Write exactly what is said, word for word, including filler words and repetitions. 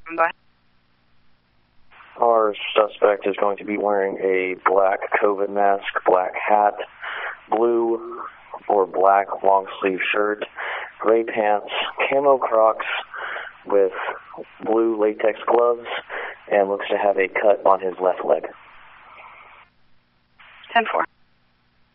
Bye. Our suspect is going to be wearing a black COVID mask, black hat, blue or black long sleeve shirt, gray pants, camo Crocs with blue latex gloves, and looks to have a cut on his left leg. ten four.